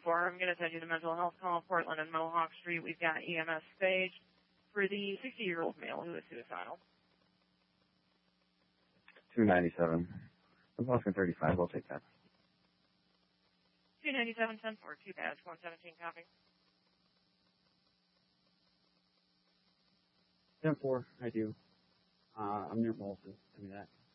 10-4. I'm going to send you the mental health call, Portland and Mohawk Street. We've got EMS staged for the 60-year-old male who is suicidal. 297. I'm asking 35. I'll take that. 297, 10-4, 2 badge, 117, copy. 10-4, I do. I'm near Molson. Give me that.